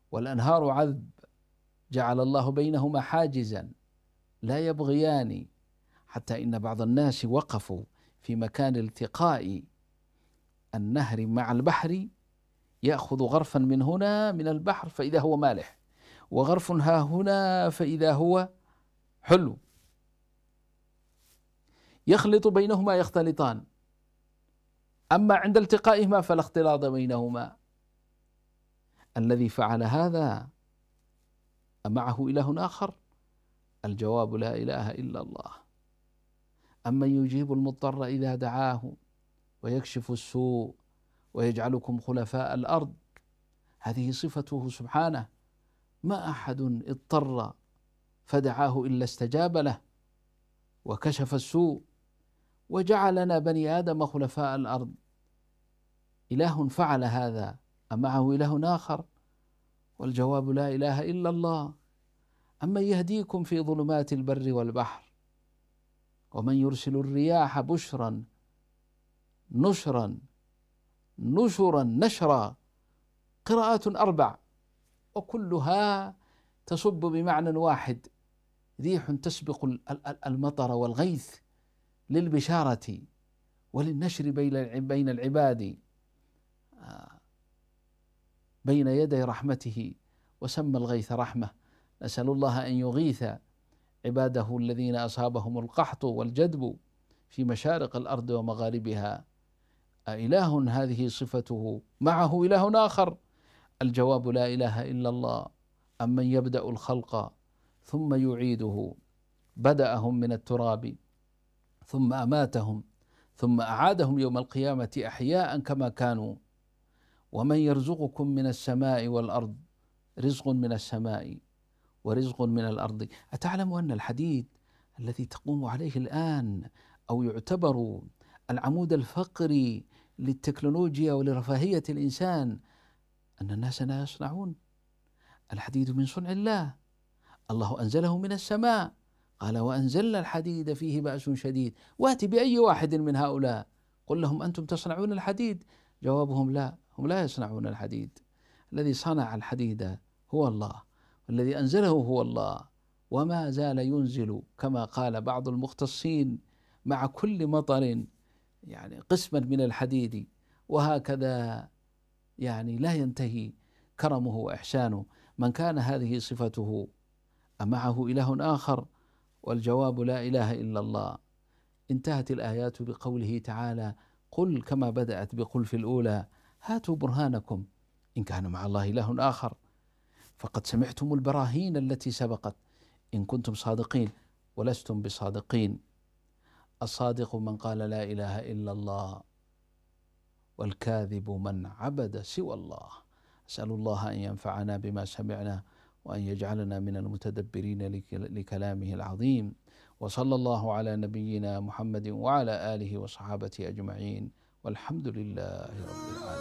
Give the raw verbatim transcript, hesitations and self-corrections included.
والأنهار عذب جعل الله بينهما حاجزا لا يبغيان، حتى إن بعض الناس وقفوا في مكان التقاء النهر مع البحر، يأخذ غرفا من هنا من البحر فإذا هو مالح، وغرف ها هنا فإذا هو حلو، يخلط بينهما يختلطان، أما عند التقائهما فلا اختلاط بينهما. الذي فعل هذا أمعه إله آخر؟ الجواب لا إله إلا الله. أمن يجيب المضطر إذا دعاه ويكشف السوء ويجعلكم خلفاء الأرض، هذه صفته سبحانه. ما أحد اضطر فدعاه إلا استجاب له وكشف السوء وجعلنا بني آدم خلفاء الأرض. إله فعل هذا أمعه إله آخر؟ والجواب لا إله إلا الله. أمن يهديكم في ظلمات البر والبحر ومن يرسل الرياح بشرا نشرا نشرا نشرا، قراءات أربع وكلها تصب بمعنى واحد: ريح تسبق المطر والغيث للبشارة وللنشر بين العباد بين يدي رحمته، وسمى الغيث رحمة. نسأل الله أن يغيث عباده الذين أصابهم القحط والجدب في مشارق الأرض ومغاربها. أإله هذه صفته معه إله آخر؟ الجواب لا إله إلا الله. أمن يبدأ الخلق ثم يعيده، بدأهم من التراب ثم أماتهم ثم أعادهم يوم القيامة أحياء كما كانوا. ومن يرزقكم من السماء والأرض، رزق من السماء ورزق من الأرض. أتعلم أن الحديد الذي تقوم عليه الآن أو يعتبر العمود الفقري للتكنولوجيا ولرفاهية الإنسان، أن الناس لا يصنعون الحديد من صنع الله. الله أنزله من السماء، قال وأنزلنا الحديد فيه بأس شديد. واتي بأي واحد من هؤلاء قل لهم أنتم تصنعون الحديد، جوابهم لا، هم لا يصنعون الحديد. الذي صنع الحديد هو الله، والذي أنزله هو الله، وما زال ينزل كما قال بعض المختصين مع كل مطر يعني قسما من الحديد، وهكذا يعني لا ينتهي كرمه وإحسانه. من كان هذه صفته أمعه إله آخر؟ والجواب لا إله إلا الله. انتهت الآيات بقوله تعالى: قل كما بدأت بقل في الأولى هاتوا برهانكم إن كان مع الله إله آخر فقد سمعتم البراهين التي سبقت إن كنتم صادقين ولستم بصادقين. الصادق من قال لا إله إلا الله، والكاذب من عبد سوى الله. أسأل الله أن ينفعنا بما سمعنا وأن يجعلنا من المتدبرين لكلامه العظيم. وصلى الله على نبينا محمد وعلى آله وصحابته أجمعين، والحمد لله رب العالمين.